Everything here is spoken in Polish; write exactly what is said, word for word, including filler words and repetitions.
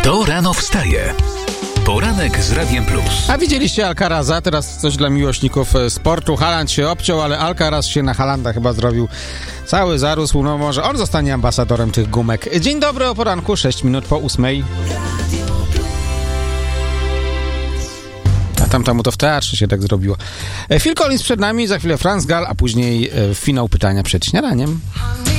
Kto rano wstaje? Poranek z Radiem Plus. A widzieliście Alcaraza? Teraz coś dla miłośników sportu. Haaland się obciął, ale Alcaraz się na Haalanda chyba zrobił cały zarósł. No może on zostanie ambasadorem tych gumek. Dzień dobry o poranku, sześć minut po ósmej. A tamtemu to w teatrze się tak zrobiło. Phil Collins przed nami, za chwilę Franz Gall, a później finał pytania przed śniadaniem.